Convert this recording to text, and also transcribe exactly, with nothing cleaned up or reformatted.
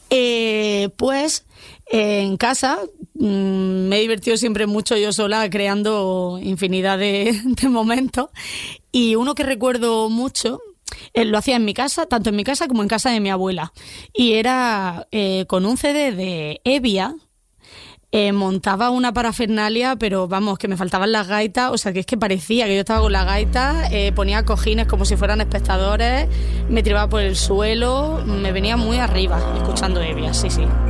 Eh, pues eh, en casa mmm, me he divertido siempre mucho yo sola creando infinidad de, de momentos, y uno que recuerdo mucho eh, lo hacía en mi casa, tanto en mi casa como en casa de mi abuela, y era eh, con un C D de Evia. Eh, montaba una parafernalia, pero vamos, que me faltaban las gaitas, o sea, que es que parecía que yo estaba con la gaita, eh, ponía cojines como si fueran espectadores, me tiraba por el suelo, me venía muy arriba escuchando Evia, sí, sí.